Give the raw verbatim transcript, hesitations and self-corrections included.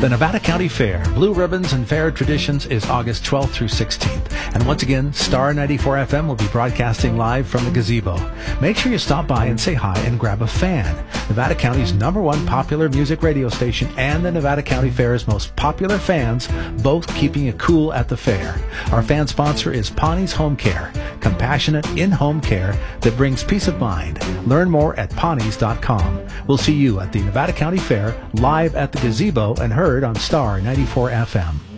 The Nevada County Fair, Blue Ribbons and Fair Traditions is August twelfth through sixteenth. And once again, Star ninety-four F M will be broadcasting live from the gazebo. Make sure you stop by and say hi and grab a fan. Nevada County's number one popular music radio station and the Nevada County Fair's most popular fans, both keeping it cool at the fair. Our fan sponsor is Pawnee's Home Care, compassionate in-home care that brings peace of mind. Learn more at pawnees dot com. We'll see you at the Nevada County Fair, live at the gazebo and heard on Star ninety-four F M.